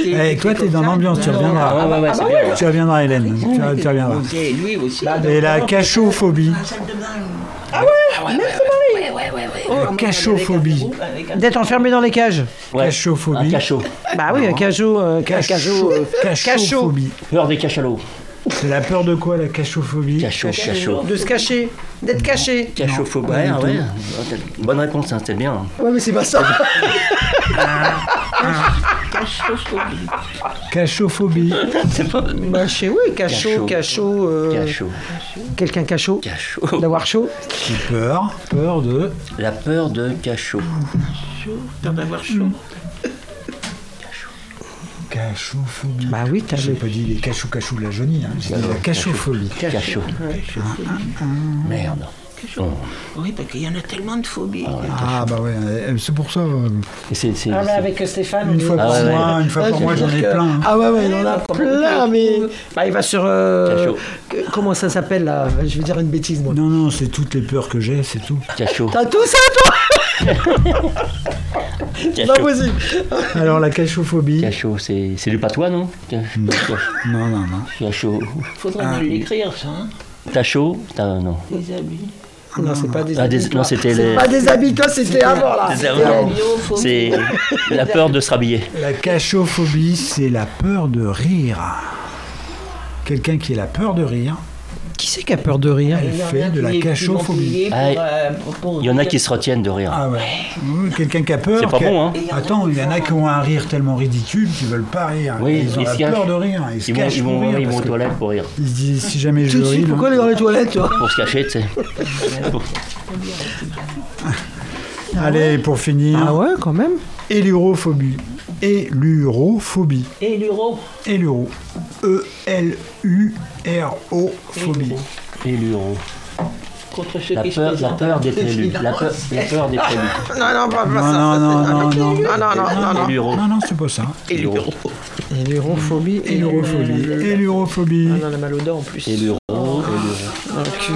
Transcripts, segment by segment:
toi, t'es dans l'ambiance, tu reviendras. Ouais, c'est bien. Tu reviendras, Hélène. Tu reviendras. Lui aussi. Et la cachophobie. Ah ouais. Cachophobie. D'être enfermé dans les cages. Ouais. Cachophobie. Un cachot. Bah oui, un cachot. Cachophobie. Peur des cachalots. C'est la peur de quoi, la cachophobie? Cachot. De se cacher. D'être caché. Cachophobie. Ouais. Bonne réponse, hein, c'était bien. Ouais, mais c'est pas ça. Cachophobie. C'est pas... Bah, oui, cachot. Cachot. Quelqu'un cachot. Cachot. D'avoir chaud. Peur de... La peur de cachot. Peur d'avoir chaud. Cachophobie. Bah oui, t'as J'ai le... pas dit les cachou de la jaunie, hein. J'ai dit la cachophobie. Cachot. Merde. Oh. Oui, parce qu'il y en a tellement de phobies. Ah bah ouais, c'est pour ça. Et c'est... Ah mais avec Stéphane, Une fois par mois, j'en ai plein. Hein. Ah ouais, il en a plein, mais... Bah il va sur... Cachot. Comment ça s'appelle là? Je vais dire une bêtise, moi. Non, c'est toutes les peurs que j'ai, c'est tout. Cachot. T'as tout ça, toi? C'est pas possible. Alors la cachophobie. Cachot, c'est du patois, non? Non. Cachot. Faudrait mal l'écrire, ça. Hein. Tachot, non. Des habits. Non, c'est pas des Ah, habits. non, c'était C'est les... pas des habits, toi, c'était avant, là. C'est la peur de se rhabiller. La cachophobie, c'est la peur de rire. Quelqu'un qui a la peur de rire, Qui c'est qui a peur de rire? elle fait de la cachophobie. Il y en a qui se retiennent de rire. Ah ouais. Oui, quelqu'un qui a peur. C'est pas bon, hein? Attends, il y en a qui ont un rire tellement ridicule qu'ils veulent pas rire. Oui, ils ont ils se la peur cachent. de rire. Ils se cachent Ils pour vont rire. aux parce que toilettes pour rire. Ils se disent si jamais Tout je de suite, ris. pourquoi aller dans les toilettes, toi? Pour se cacher, tu sais. Allez, pour finir. Ah ouais, quand même. Élurophobie. Élurophobie. Et l'euro. Éluro. E-L-U-R-O phobie. Éluro. Contre ceux La qui peur d'être élu. La peur d'être élu. Non, pas ça. Non, Éluro. non, c'est pas ça. Élurophobie. Élurophobie. Élurophobie. On a mal aux dents en plus. Éluro. Donc,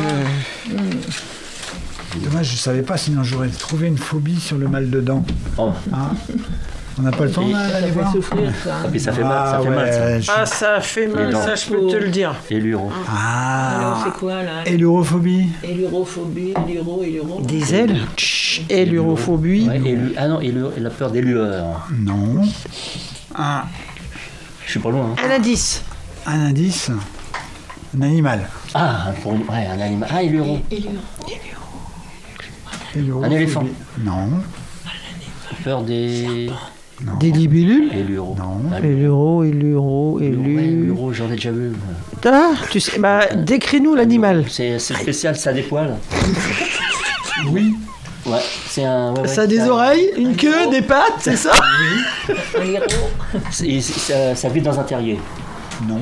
Dommage, je savais pas, sinon j'aurais trouvé une phobie sur le mal de dents. Oh. Hein, on n'a pas le temps là, Ça d'aller fait voir. souffrir, ça. Et puis ça fait mal, ça fait mal, ça. Ah, ça fait mal, Les dents. ça, je peux te le dire. Éluro. Alors, Ah, c'est quoi, là? élurophobie. Et l'europhobie, l'euro. Des ailes. Élurophobie. Ouais, ah non, la peur des lueurs. Non. Je suis pas loin. Hein. Un indice. Un indice. Un animal. Ah, un animal. Ah, éluro. Élurophobie. Un éléphant. Non. Peur des... Non. Des libellules. Éluro. Non. Ah, Éluro, Éluro, j'en ai déjà vu. Ah, tu sais, bah, décris-nous l'animal. C'est spécial, ça a des poils. Oui. Ouais, c'est un... Ouais, Ça a des oreilles, une queue, des pattes, c'est ça? Un héros. Ça vit dans un terrier. Non.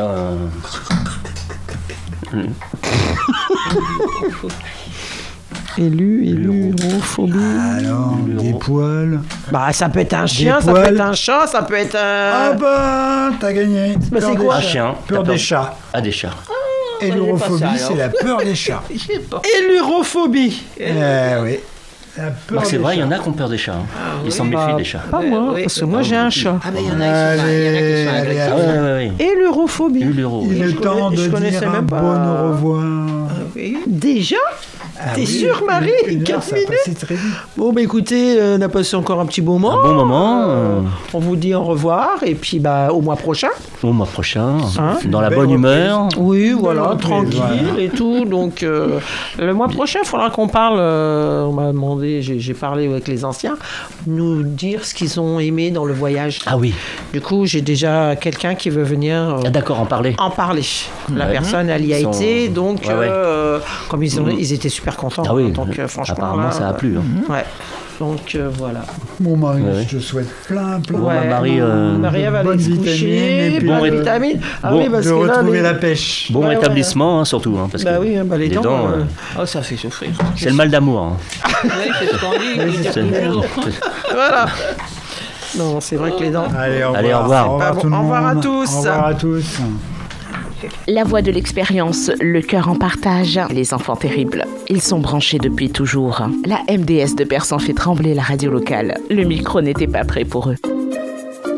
Élurophobie. Alors, des poils. Bah, ça peut être un chien, Des ça peut poils. être un chat, ça peut être Ah un... bah, t'as gagné. Bah, c'est Peur des quoi? Un chats. chien. Peur T'as des chats. Ah, des chats. Élurophobie, j'ai pas ça, c'est la alors. peur des chats. Je sais pas. Élurophobie. Eh oui. La peur Donc c'est des vrai, il y chats. en a qui ont peur des chats. Hein. Ils s'en méfient des chats. Pas moi, oui. parce que moi j'ai un chat. Ah, ben, il y en a qui sont Allez, allez, Ah allez. ouais. Élurophobie. Éluro. Il est Je temps connais- de je connaissais dire un même pas. bon au revoir. Déjà? Ah T'es oui, sûr, Marie? une heure, 4 ça a minutes? passé très vite. Bon, bah écoutez, on a passé encore un petit moment. Un bon moment. On vous dit au revoir et puis bah au mois prochain. Au mois prochain, Hein? dans la Belle bonne reprise. humeur. Oui, voilà, reprise, tranquille voilà. et tout. Donc le mois prochain, il faudra qu'on parle. On m'a demandé, j'ai parlé avec les anciens, nous dire ce qu'ils ont aimé dans le voyage. Ah oui. Du coup, j'ai déjà quelqu'un qui veut venir Ah, d'accord, en parler. en parler. La Ouais. personne, elle y a Ils sont- été, donc Ouais, ouais. comme ils étaient super contents. Ah oui. Donc franchement, Apparemment, là, ça a plu. Hein. Ouais. Donc voilà. Mon mari, Ouais, ouais. je te souhaite plein. Bon, bah, Marie, Marie-Ève va bonnes aller se vitamines coucher, et puis bonnes de- vitamines. Ah bon, oui, parce de que là, retrouver les- la pêche. Bon Ouais, rétablissement, hein, surtout. Hein, parce Bah que oui, bah, les dents, Oh, ça fait souffrir. c'est le mal d'amour. Hein. Oui, c'est ce qu'on dit. il C'est- dit toujours. Voilà. Non, c'est vrai que les dents. Allez, au revoir. Allez, au revoir. Au revoir Au tout le revoir à monde. tous. Au revoir à tous. La voix de l'expérience, le cœur en partage, les enfants terribles. Ils sont branchés depuis toujours. La MDS de Persan fait trembler la radio locale. Le micro n'était pas prêt pour eux.